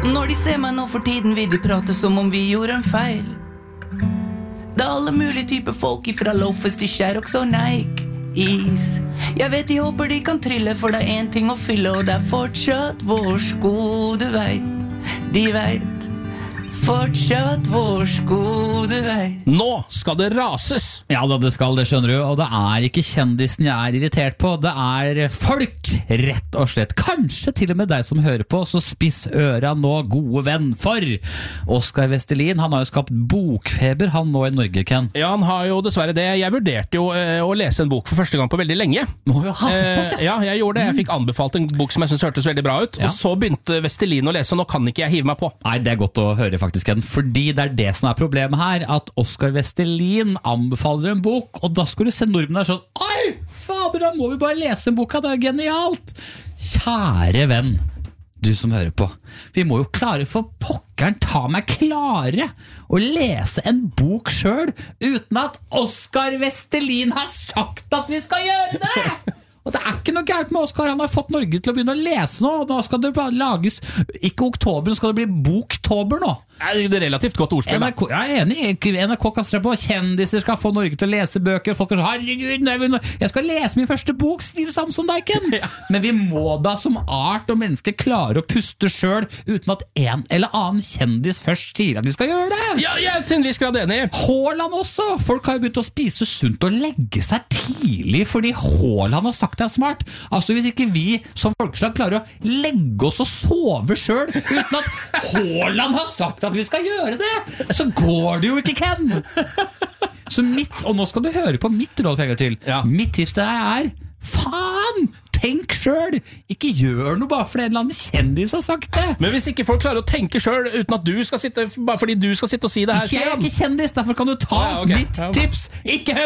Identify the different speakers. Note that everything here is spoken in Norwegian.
Speaker 1: Når de ser meg nå for tiden vil de prate som om vi gjorde en feil. Det alle mulige typer folk ifra loafers til Sherrox og Nike is. Jeg vet de håper de kan trylle, for det en ting å fylle, og det fortsatt vår sko, du vet. De vet fortsatt vår sko, du vet.
Speaker 2: Nå skal det rases.
Speaker 3: Ja, det skal det, skjønner du. Og det ikke kjendisen jeg irritert på. Det folk, rett og slett. Kanskje til og med deg som hører på, så spiss øra nå, gode venn. For Oskar Vestelin, han har jo skapt bokfeber, han nå i Norge, Ken.
Speaker 2: Ja, han har jo dessverre det. Jeg vurderte jo å lese en bok for første gang på veldig lenge. Ja, jeg gjorde det. Jeg fikk anbefalt en bok som jeg synes hørtes veldig bra ut. Ja. Og så begynte Vestelin å lese, og nå kan ikke jeg hive meg på.
Speaker 3: Nei, det godt å høre faktisk. Fordi det som problemet her, at Oskar Vestelin anbefaler en bok, og da skal du se nordmenn der sånn, oi, fader, da må vi bare lese en bok, det genialt. Kjære venn, du som hører på, vi må jo klare for pokkeren, ta meg klare å lese en bok selv, uten at Oskar Vestelin har sagt at vi skal gjøre det. Og det ikke noe gærent med Oskar, han har fått Norge til å begynne å lese nå, og nå skal det lages, ikke oktober, nå skal det bli boktober nå.
Speaker 2: Det relativt godt ordspill.
Speaker 3: NRK, jeg enig, NRK kaster på, kjendiser skal få Norge til å lese bøker, folk så, herregud, jeg skal lese min første bok, skriv sammen som deg, Ken. Ja. Men vi må da som art og menneske klare å puste selv, uten at en eller annen kjendis først sier at vi skal gjøre det.
Speaker 2: Ja, jeg er til en viss grad enig.
Speaker 3: Haaland også, folk har jo begynt å spise sunt og legge seg tidlig, fordi Haaland har sagt det smart. Altså hvis ikke vi som folkeslag klarer å legge oss og sove selv uten at Haaland har sagt at vi skal gjøre det, så går det jo ikke, Ken. Så og nå skal du høre på mitt råd til. Ja. Mitt tips til deg faen, tenk selv. Ikke gjør noe bare fordi en eller annen kjendis har sagt det.
Speaker 2: Men hvis ikke folk klarer å tenke selv uten at du skal sitte, bare fordi du skal sitte og si det her.
Speaker 3: Jeg ikke kjendis, derfor kan du ta mitt tips. Ikke hør